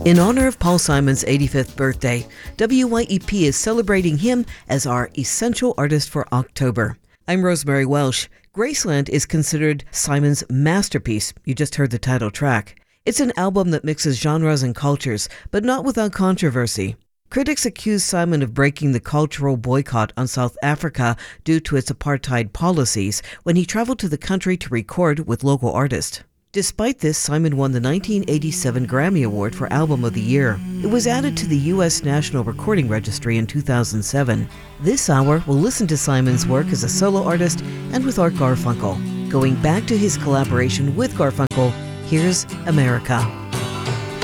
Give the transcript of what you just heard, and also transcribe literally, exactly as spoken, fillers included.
In honor of Paul Simon's eighty-fifth birthday, W Y E P is celebrating him as our Essential Artist for October. I'm Rosemary Welsh. Graceland is considered Simon's masterpiece. You just heard the title track. It's an album that mixes genres and cultures, but not without controversy. Critics accuse Simon of breaking the cultural boycott on South Africa due to its apartheid policies when he traveled to the country to record with local artists. Despite this, Simon won the nineteen eighty-seven Grammy Award for Album of the Year. It was added to the U S National Recording Registry in two thousand seven. This hour, we'll listen to Simon's work as a solo artist and with Art Garfunkel. Going back to his collaboration with Garfunkel, here's America.